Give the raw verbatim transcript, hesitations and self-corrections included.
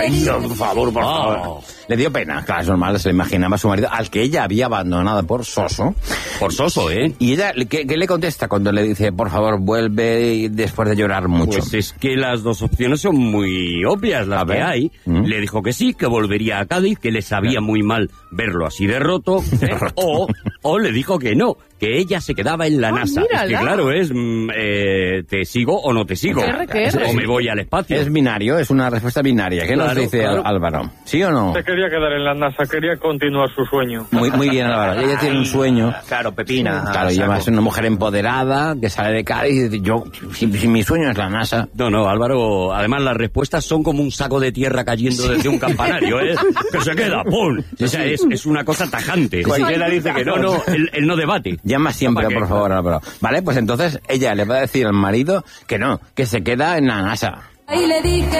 Ay, por favor, por favor. Oh. Le dio pena, claro, es normal, se le imaginaba a su marido, al que ella había abandonado por soso. Por soso, ¿eh? Y ella, ¿qué, qué le contesta cuando le dice, por favor, vuelve después de llorar mucho? Pues es que las dos opciones son muy obvias, las que hay. ¿Mm? Le dijo que sí, que volvería a Cádiz, que le sabía muy mal verlo así de roto, ¿eh? o, o le dijo que no, que ella se quedaba en la oh, NASA. Mírala. Es que claro, es eh, te sigo o no te sigo. ¿Qué, qué? O me voy al espacio. Es binario, es una respuesta binaria. ¿Qué claro, nos dice claro. Álvaro? ¿Sí o no? Se quería quedar en la NASA, quería continuar su sueño. Muy, muy bien, Álvaro. Ella tiene un sueño. Claro, Pepina. Claro, y además es una mujer empoderada que sale de Cádiz y dice, yo, si, si mi sueño es la NASA. No, no, Álvaro, además las respuestas son como un saco de tierra cayendo desde un campanario, ¿eh? Que se queda, ¡pum! O sea, es, es una cosa tajante. Cualquiera dice que no. No, no, él, él no debate. Llama siempre, por favor, Álvaro. Vale, pues entonces ella le va a decir al marido que no, que se queda en la NASA. Ahí le dije